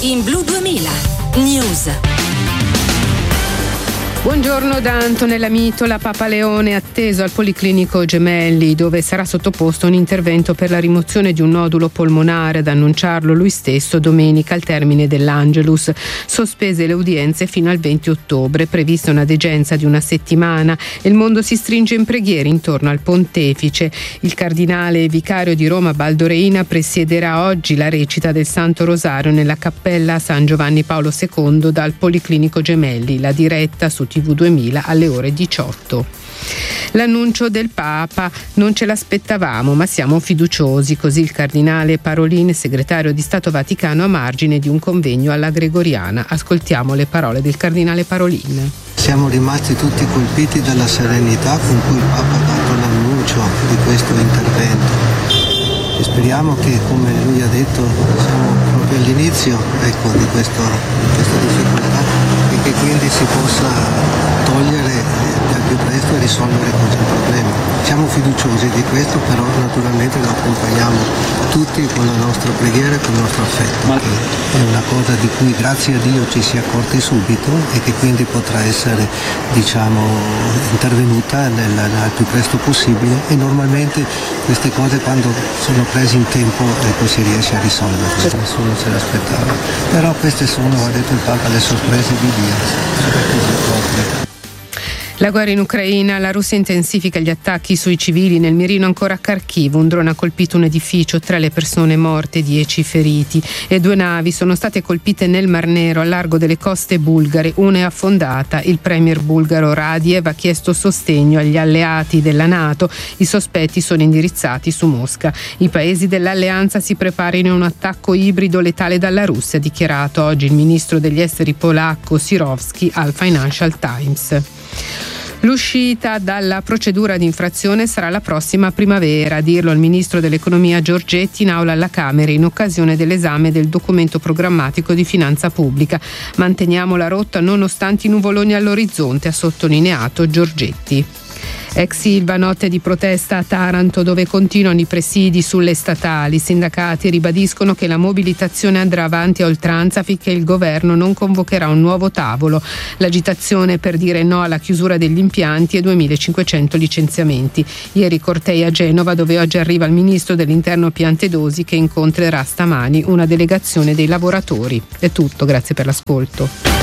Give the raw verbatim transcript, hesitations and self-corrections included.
in Blu duemila News. Buongiorno da Antonella Mitola. Papa Leone atteso al Policlinico Gemelli, dove sarà sottoposto a un intervento per la rimozione di un nodulo polmonare, ad annunciarlo lui stesso domenica al termine dell'Angelus. Sospese le udienze fino al venti ottobre, prevista una degenza di una settimana e il mondo si stringe in preghiere intorno al pontefice. Il cardinale vicario di Roma Baldoreina presiederà oggi la recita del Santo Rosario nella cappella San Giovanni Paolo secondo dal Policlinico Gemelli. La diretta su tivù duemila alle ore diciotto. L'annuncio del Papa: non ce l'aspettavamo ma siamo fiduciosi, così il cardinale Parolin, segretario di Stato Vaticano, a margine di un convegno alla Gregoriana. Ascoltiamo le parole del cardinale Parolin. Siamo rimasti tutti colpiti dalla serenità con cui il Papa ha dato l'annuncio di questo intervento e speriamo che, come lui ha detto, siamo proprio all'inizio ecco, di, questo, di questa difficoltà e che quindi si possa togliere al più presto e risolvere questo problema. Siamo fiduciosi di questo, però naturalmente lo accompagniamo tutti con la nostra preghiera e con il nostro affetto. Ma... è una cosa di cui grazie a Dio ci si è accorti subito e che quindi potrà essere diciamo, intervenuta nel, nel più presto possibile e normalmente queste cose quando sono prese in tempo ecco, si riesce a risolvere. Nessuno se l'aspettava. Però queste sono, ha detto il Papa, le sorprese di Dio. La guerra in Ucraina, la Russia intensifica gli attacchi sui civili nel mirino ancora a Kharkiv. Un drone ha colpito un edificio, tre le persone morte, dieci feriti e due navi sono state colpite nel Mar Nero al largo delle coste bulgare. Una è affondata. Il premier bulgaro Radiev ha chiesto sostegno agli alleati della NATO. I sospetti sono indirizzati su Mosca. I paesi dell'alleanza si preparino a un attacco ibrido letale dalla Russia, ha dichiarato oggi il ministro degli esteri polacco Sirowski al Financial Times. L'uscita dalla procedura di infrazione sarà la prossima primavera, a dirlo il ministro dell'economia Giorgetti in aula alla Camera in occasione dell'esame del documento programmatico di finanza pubblica. Manteniamo la rotta nonostante i nuvoloni all'orizzonte, ha sottolineato Giorgetti. Ex Ilva, notte di protesta a Taranto dove continuano i presidi sulle statali. I sindacati ribadiscono che la mobilitazione andrà avanti a oltranza finché il governo non convocherà un nuovo tavolo. L'agitazione per dire no alla chiusura degli impianti e duemilacinquecento licenziamenti. Ieri cortei a Genova dove oggi arriva il ministro dell'interno Piantedosi che incontrerà stamani una delegazione dei lavoratori. È tutto, grazie per l'ascolto.